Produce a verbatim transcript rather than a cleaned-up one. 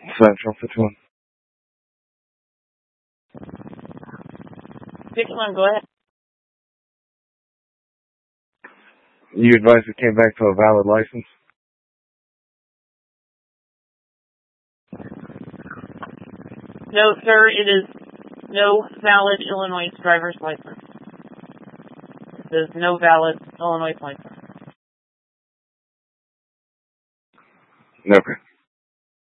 Central, which one? Pick one, go ahead. You advised it came back to a valid license? No, sir, it is no valid Illinois driver's license. There's no valid Illinois license. Okay.